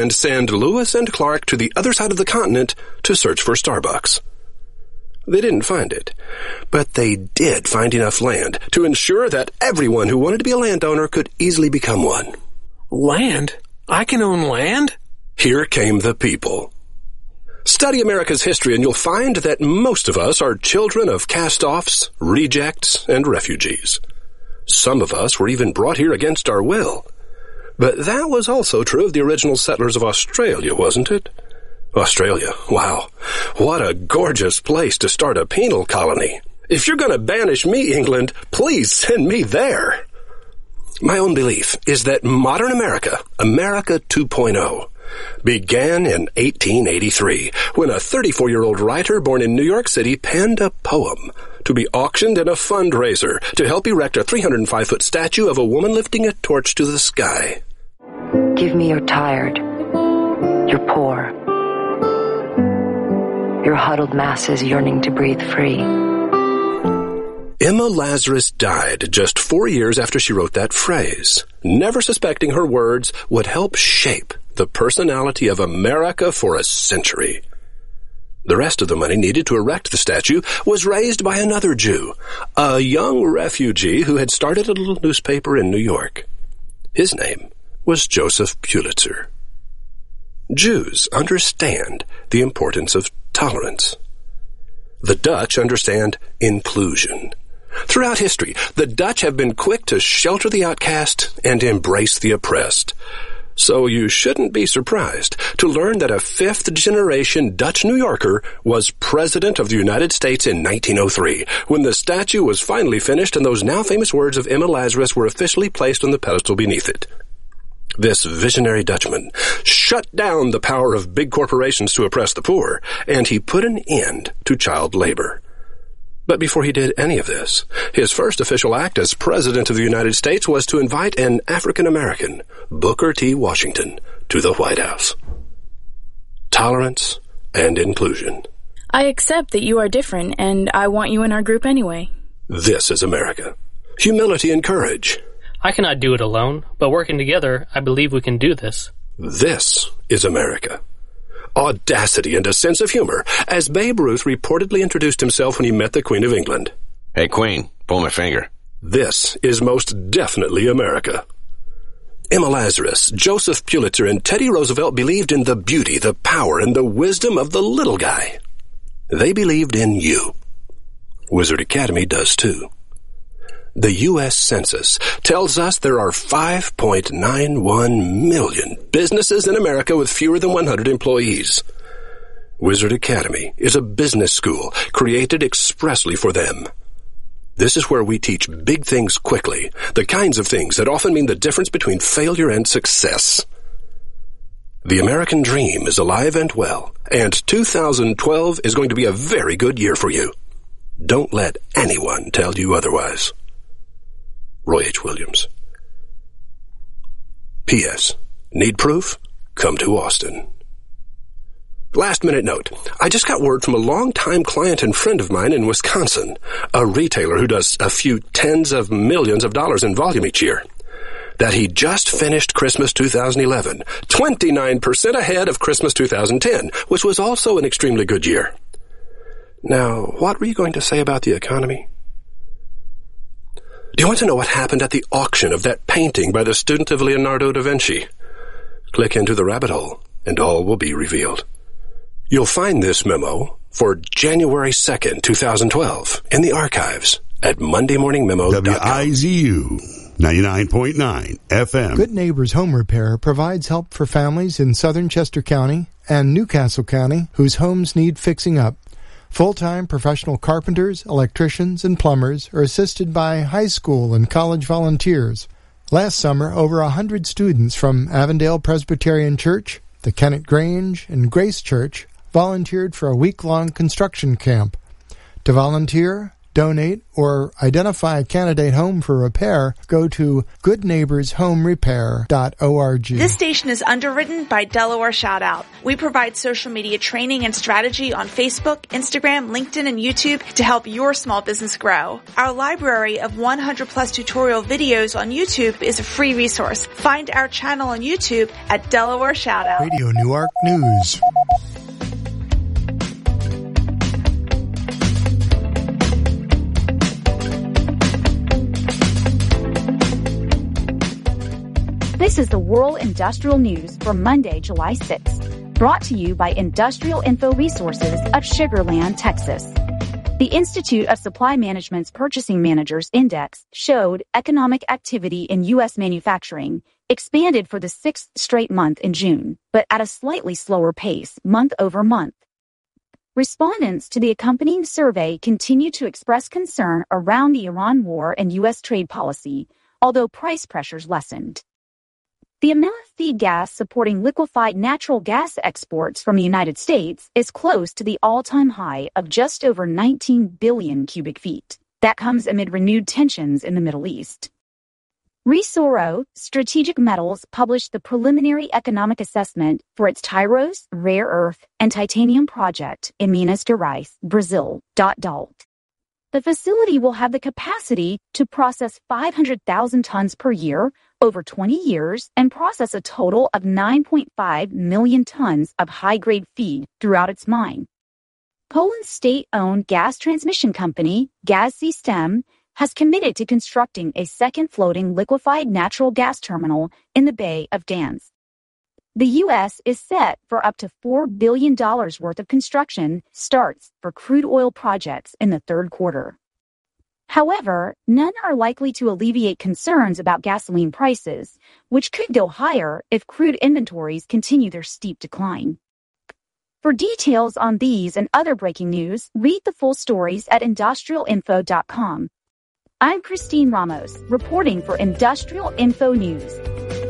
and send Lewis and Clark to the other side of the continent to search for Starbucks. They didn't find it, but they did find enough land to ensure that everyone who wanted to be a landowner could easily become one. Land? I can own land? Here came the people. Study America's history and you'll find that most of us are children of cast-offs, rejects, and refugees. Some of us were even brought here against our will. But that was also true of the original settlers of Australia, wasn't it? Australia, wow. What a gorgeous place to start a penal colony. If you're going to banish me, England, please send me there. My own belief is that modern America, America 2.0, began in 1883 when a 34-year-old writer born in New York City penned a poem to be auctioned in a fundraiser to help erect a 305-foot statue of a woman lifting a torch to the sky. Give me your tired, your poor, your huddled masses yearning to breathe free. Emma Lazarus died just 4 years after she wrote that phrase, never suspecting her words would help shape the personality of America for a century. The rest of the money needed to erect the statue was raised by another Jew, a young refugee who had started a little newspaper in New York. His name was Joseph Pulitzer. Jews understand the importance of tolerance. The Dutch understand inclusion. Throughout history, the Dutch have been quick to shelter the outcast and embrace the oppressed. So you shouldn't be surprised to learn that a fifth-generation Dutch New Yorker was President of the United States in 1903, when the statue was finally finished and those now famous words of Emma Lazarus were officially placed on the pedestal beneath it. This visionary Dutchman shut down the power of big corporations to oppress the poor, and he put an end to child labor. But before he did any of this, his first official act as President of the United States was to invite an African-American, Booker T. Washington, to the White House. Tolerance and inclusion. I accept that you are different, and I want you in our group anyway. This is America. Humility and courage. I cannot do it alone, but working together, I believe we can do this. This is America. Audacity and a sense of humor, as Babe Ruth reportedly introduced himself when he met the Queen of England. Hey, Queen, pull my finger. This is most definitely America. Emma Lazarus, Joseph Pulitzer, and Teddy Roosevelt believed in the beauty, the power, and the wisdom of the little guy. They believed in you. Wizard Academy does too. The U.S. Census tells us there are 5.91 million businesses in America with fewer than 100 employees. Wizard Academy is a business school created expressly for them. This is where we teach big things quickly, the kinds of things that often mean the difference between failure and success. The American dream is alive and well, and 2012 is going to be a very good year for you. Don't let anyone tell you otherwise. Roy H. Williams. P.S. Need proof? Come to Austin. Last minute note. I just got word from a longtime client and friend of mine in Wisconsin, a retailer who does a few tens of millions of dollars in volume each year, that he just finished Christmas 2011, 29% ahead of Christmas 2010, which was also an extremely good year. Now, what were you going to say about the economy? Do you want to know what happened at the auction of that painting by the student of Leonardo da Vinci? Click into the rabbit hole, and all will be revealed. You'll find this memo for January 2nd, 2012, in the archives at mondaymorningmemo.com. WIZU 99.9 FM. Good Neighbors Home Repair provides help for families in southern Chester County and Newcastle County whose homes need fixing up. Full-time professional carpenters, electricians, and plumbers are assisted by high school and college volunteers. Last summer, over 100 students from Avondale Presbyterian Church, the Kennett Grange, and Grace Church volunteered for a week-long construction camp. To volunteer, donate, or identify a candidate home for repair, go to goodneighborshomerepair.org. This station is underwritten by Delaware Shoutout. We provide social media training and strategy on Facebook, Instagram, LinkedIn, and YouTube to help your small business grow. Our library of 100 plus tutorial videos on YouTube is a free resource. Find our channel on YouTube at Delaware Shoutout. Radio Newark News. This is the World Industrial News for Monday, July 6th, brought to you by Industrial Info Resources of Sugar Land, Texas. The Institute of Supply Management's Purchasing Managers Index showed economic activity in U.S. manufacturing expanded for the sixth straight month in June, but at a slightly slower pace month over month. Respondents to the accompanying survey continue to express concern around the Iran war and U.S. trade policy, although price pressures lessened. The amount of feed gas supporting liquefied natural gas exports from the United States is close to the all-time high of just over 19 billion cubic feet. That comes amid renewed tensions in the Middle East. Resoro Strategic Metals published the preliminary economic assessment for its Tyros rare earth and titanium project in Minas Gerais, Brazil. The facility will have the capacity to process 500,000 tons per year over 20 years and process a total of 9.5 million tons of high-grade feed throughout its mine. Poland's state-owned gas transmission company, Gaz-System, has committed to constructing a second floating liquefied natural gas terminal in the Bay of Gdańsk. The U.S. is set for up to $4 billion worth of construction starts for crude oil projects in the third quarter. However, none are likely to alleviate concerns about gasoline prices, which could go higher if crude inventories continue their steep decline. For details on these and other breaking news, read the full stories at industrialinfo.com. I'm Christine Ramos, reporting for Industrial Info News.